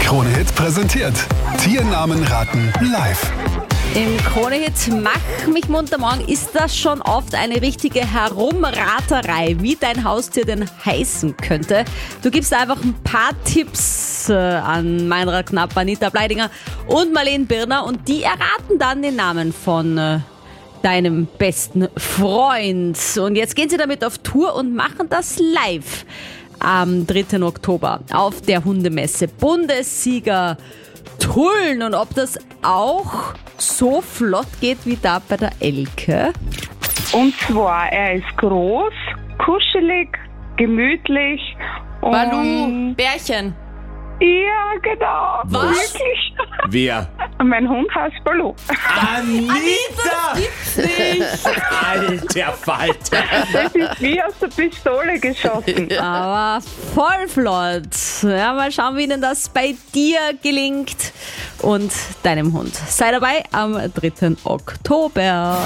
Krone-Hit präsentiert Tiernamen raten live. Im Krone-Hit Mach mich munter morgen ist das schon oft eine richtige Herumraterei, wie dein Haustier denn heißen könnte. Du gibst einfach ein paar Tipps an Meinrad Knapp, Anita Bleidinger und Marlene Birner und die erraten dann den Namen von deinem besten Freund. Und jetzt gehen sie damit auf Tour und machen das live am 3. Oktober auf der Hundemesse. Bundessieger Tulln, und ob das auch so flott geht wie da bei der Elke. Und zwar, er ist groß, kuschelig, gemütlich und... Balu, Bärchen. Ja, genau. Was? Wirklich. Wer? Mein Hund heißt Balu. Anita! Alter Falter! Das ist wie aus der Pistole geschossen. Aber voll flott. Ja, mal schauen, wie Ihnen das bei dir gelingt und deinem Hund. Sei dabei am 3. Oktober.